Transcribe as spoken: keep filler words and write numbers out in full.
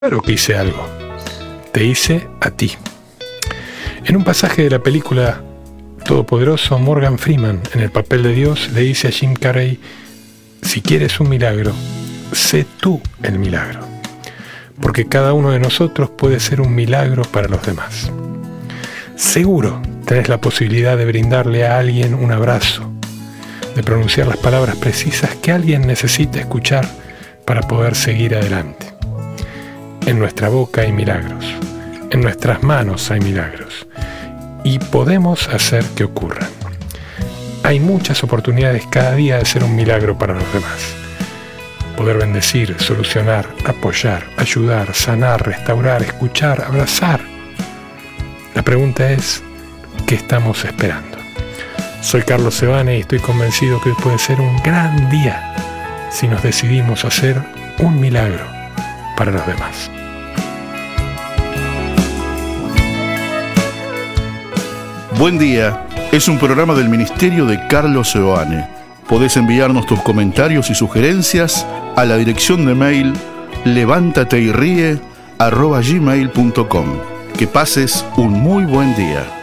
Claro que hice algo. Te hice a ti. En un pasaje de la película Todopoderoso, Morgan Freeman, en el papel de Dios, le dice a Jim Carrey: si quieres un milagro, sé tú el milagro. Porque cada uno de nosotros puede ser un milagro para los demás. Seguro tenés la posibilidad de brindarle a alguien un abrazo, de pronunciar las palabras precisas que alguien necesita escuchar para poder seguir adelante. En nuestra boca hay milagros, en nuestras manos hay milagros, y podemos hacer que ocurran. Hay muchas oportunidades cada día de ser un milagro para los demás. Poder bendecir, solucionar, apoyar, ayudar, sanar, restaurar, escuchar, abrazar. La pregunta es, ¿qué estamos esperando? Soy Carlos Sebane y estoy convencido que hoy puede ser un gran día si nos decidimos a hacer un milagro para los demás. Buen día, es un programa del Ministerio de Carlos Sebane. Podés enviarnos tus comentarios y sugerencias a la dirección de mail levántateyríe arroba gmail punto com. Que pases un muy buen día.